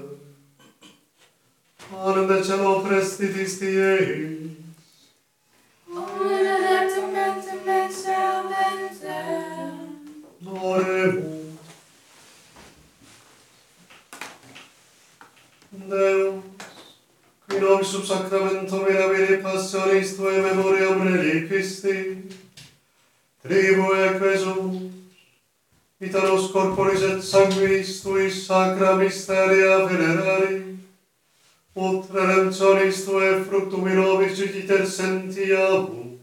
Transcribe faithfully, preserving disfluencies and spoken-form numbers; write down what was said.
panem de celo prestitis Diei, Oremus. Deus, qui nobis sub sacramentum mirabili passionis Tuae memoriam reliquisti, tribue equesus, vita nos corporis et sanguinis Tuis sacra mysteria venerari, ut redemptionis Tuae fructum in nobis juditer sentiamus,